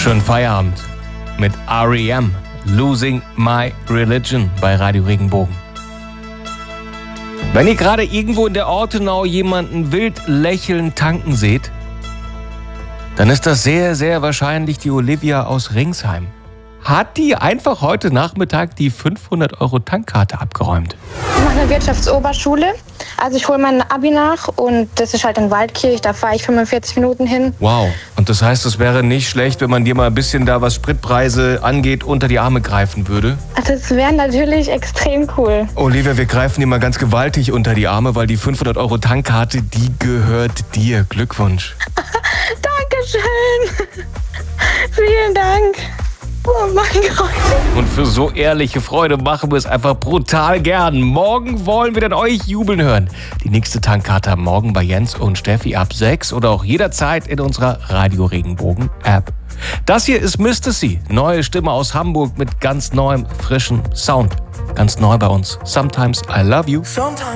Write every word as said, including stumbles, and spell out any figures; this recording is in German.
Schönen Feierabend mit R E M, Losing My Religion bei Radio Regenbogen. Wenn ihr gerade irgendwo in der Ortenau jemanden wild lächelnd tanken seht, dann ist das sehr, sehr wahrscheinlich die Olivia aus Ringsheim. Hat die einfach heute Nachmittag die fünfhundert Euro Tankkarte abgeräumt. Ich mache eine Wirtschaftsoberschule. Also ich hole mein Abi nach und das ist halt in Waldkirch, da fahre ich fünfundvierzig Minuten hin. Wow, und das heißt, es wäre nicht schlecht, wenn man dir mal ein bisschen da, was Spritpreise angeht, unter die Arme greifen würde? Das wäre natürlich extrem cool. Olivia, wir greifen dir mal ganz gewaltig unter die Arme, weil die fünfhundert Euro Tankkarte, die gehört dir. Glückwunsch. Dankeschön. Vielen Dank. Oh mein Gott. Und für so ehrliche Freude machen wir es einfach brutal gern. Morgen wollen wir dann euch jubeln hören. Die nächste Tankkarte am Morgen bei Jens und Steffi ab sechs oder auch jederzeit in unserer Radio Regenbogen App. Das hier ist Mister C, neue Stimme aus Hamburg mit ganz neuem, frischen Sound. Ganz neu bei uns. Sometimes I Love You.